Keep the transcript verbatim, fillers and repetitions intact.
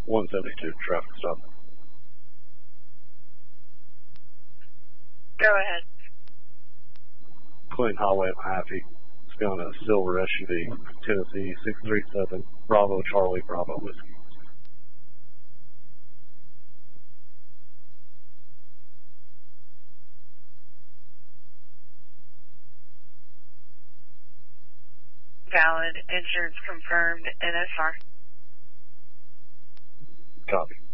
one seventy-two, traffic stop. Go ahead. Clinton Highway, Mahaffey. It's on a silver S U V, Tennessee six three seven, Bravo Charlie, Bravo Whiskey. Valid. Insurance confirmed. N S R. Copy.